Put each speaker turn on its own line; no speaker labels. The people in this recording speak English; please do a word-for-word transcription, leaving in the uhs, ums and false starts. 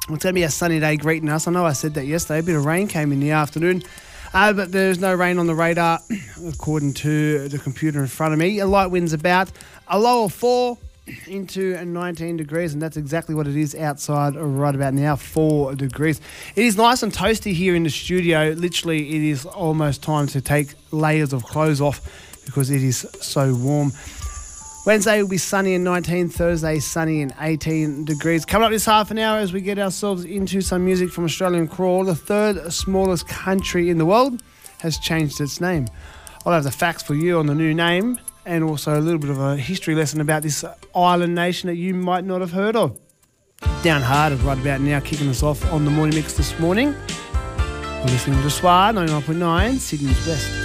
It's going to be a sunny day greeting us. I know I said that yesterday. A bit of rain came in the afternoon, uh, but there's no rain on the radar, according to the computer in front of me. A light wind's about a low of four into nineteen degrees, and that's exactly what it is outside right about now, four degrees. It is nice and toasty here in the studio. Literally, it is almost time to take layers of clothes off because it is so warm. Wednesday will be sunny and nineteen, Thursday sunny and eighteen degrees. Coming up this half an hour as we get ourselves into some music from Australian Crawl, the third smallest country in the world has changed its name. I'll have the facts for you on the new name and also a little bit of a history lesson about this island nation that you might not have heard of. Down Hard is right about now kicking us off on the morning mix this morning. We're listening to Swar ninety-nine point nine, Sydney's Best.